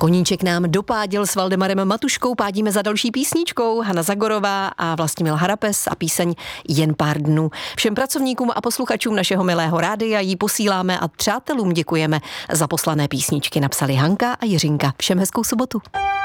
Koníček nám dopádil s Valdemarem Matuškou, pádíme za další písničkou, Hana Zagorová a Vlastimil Harapes a píseň Jen pár dnů. Všem pracovníkům a posluchačům našeho milého rádia jí posíláme a přátelům děkujeme za poslané písničky, napsali Hanka a Jiřinka. Všem hezkou sobotu.